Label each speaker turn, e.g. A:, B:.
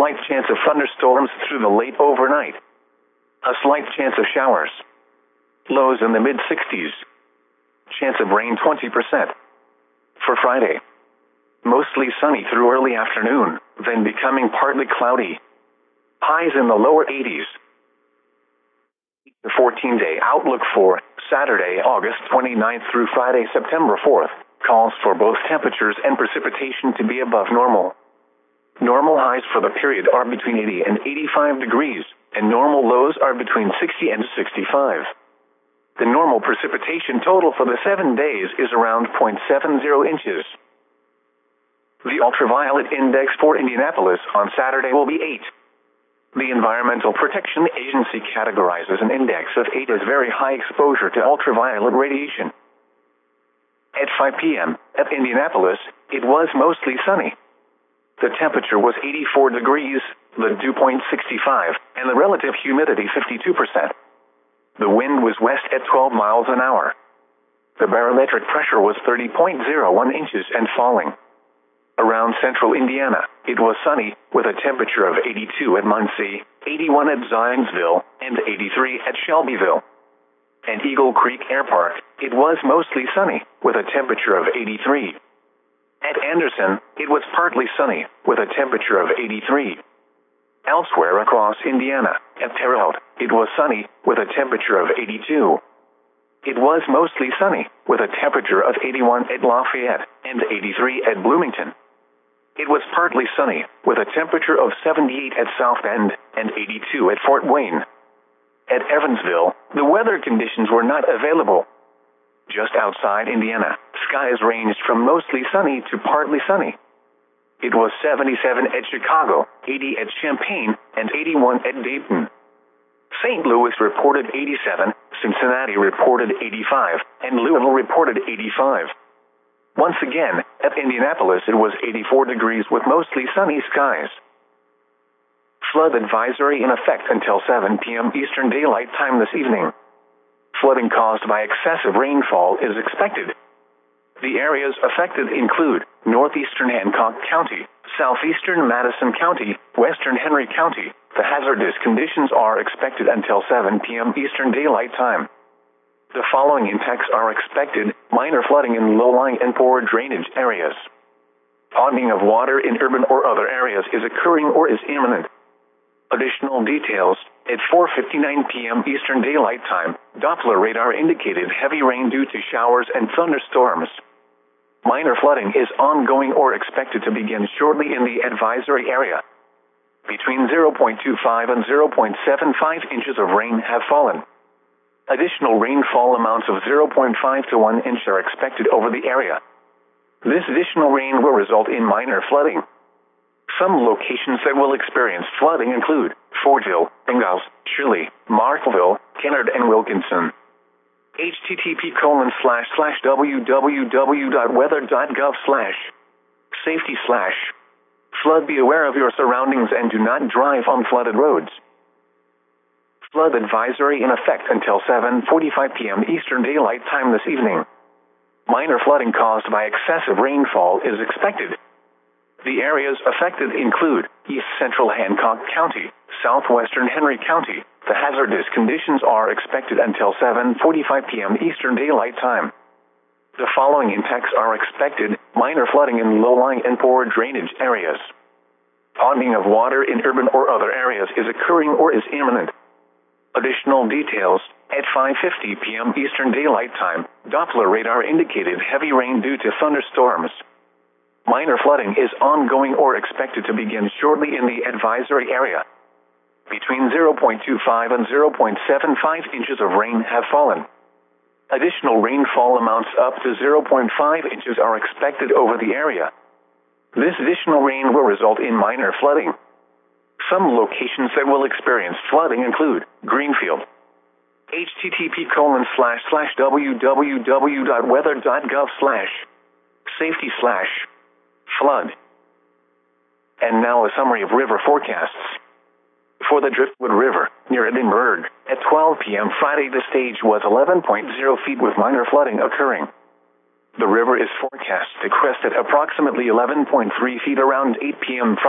A: slight chance of thunderstorms through the late overnight. A slight chance of showers. Lows in the mid-60s. Chance of rain 20%. For Friday, mostly sunny through early afternoon, then becoming partly cloudy. Highs in the lower 80s. The 14-day outlook for Saturday, August 29th through Friday, September 4th, calls for both temperatures and precipitation to be above normal. Normal highs for the period are between 80 and 85 degrees, and normal lows are between 60 and 65. The normal precipitation total for the 7 days is around 0.70 inches. The ultraviolet index for Indianapolis on Saturday will be 8. The Environmental Protection Agency categorizes an index of 8 as very high exposure to ultraviolet radiation. At 5 p.m. at Indianapolis, it was mostly sunny. The temperature was 84 degrees, the dew point 65, and the relative humidity 52%. The wind was west at 12 miles an hour. The barometric pressure was 30.01 inches and falling. Around central Indiana, it was sunny, with a temperature of 82 at Muncie, 81 at Zionsville, and 83 at Shelbyville. At Eagle Creek Air Park, it was mostly sunny, with a temperature of 83. At Anderson, it was partly sunny, with a temperature of 83. Elsewhere across Indiana, at Terre Haute, it was sunny, with a temperature of 82. It was mostly sunny, with a temperature of 81 at Lafayette, and 83 at Bloomington. It was partly sunny, with a temperature of 78 at South Bend, and 82 at Fort Wayne. At Evansville, the weather conditions were not available. Just outside Indiana, skies ranged from mostly sunny to partly sunny. It was 77 at Chicago, 80 at Champaign, and 81 at Dayton. St. Louis reported 87, Cincinnati reported 85, and Louisville reported 85. Once again, at Indianapolis it was 84 degrees with mostly sunny skies. Flood advisory in effect until 7 p.m. Eastern Daylight Time this evening. Flooding caused by excessive rainfall is expected. The areas affected include northeastern Hancock County, southeastern Madison County, western Henry County. The hazardous conditions are expected until 7 p.m. Eastern Daylight Time. The following impacts are expected: minor flooding in low-lying and poor drainage areas. Ponding of water in urban or other areas is occurring or is imminent. Additional details: at 4:59 p.m. Eastern Daylight Time, Doppler radar indicated heavy rain due to showers and thunderstorms. Minor flooding is ongoing or expected to begin shortly in the advisory area. Between 0.25 and 0.75 inches of rain have fallen. Additional rainfall amounts of 0.5 to 1 inch are expected over the area. This additional rain will result in minor flooding. Some locations that will experience flooding include Fortville, Ingalls, Shirley, Markville, Kennard, and Wilkinson. http://www.weather.gov/safety/flood. Be aware of your surroundings and do not drive on flooded roads. Flood advisory in effect until 7:45 p.m. Eastern Daylight Time this evening. Minor flooding caused by excessive rainfall is expected. The areas affected include East Central Hancock County, Southwestern Henry County. The hazardous conditions are expected until 7:45 p.m. Eastern Daylight Time. The following impacts are expected: minor flooding in low-lying and poor drainage areas. Ponding of water in urban or other areas is occurring or is imminent. Additional details: at 5:50 p.m. Eastern Daylight Time, Doppler radar indicated heavy rain due to thunderstorms. Minor flooding is ongoing or expected to begin shortly in the advisory area. Between 0.25 and 0.75 inches of rain have fallen. Additional rainfall amounts up to 0.5 inches are expected over the area. This additional rain will result in minor flooding. Some locations that will experience flooding include Greenfield. http://www.weather.gov/safety/flood. And now a summary of river forecasts. For the Driftwood River, near Edinburgh, at 12 p.m. Friday the stage was 11.0 feet with minor flooding occurring. The river is forecast to crest at approximately 11.3 feet around 8 p.m. Friday.